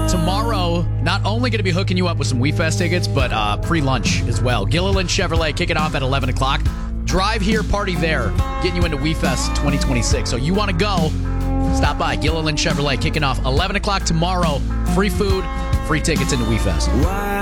tomorrow, not only going to be hooking you up with some WeFest tickets, but free lunch as well. Gilliland Chevrolet kicking off at 11 o'clock. Drive here, party there, getting you into WeFest 2026. So you want to go, stop by. Gilliland Chevrolet kicking off 11 o'clock tomorrow. Free food, free tickets into WeFest.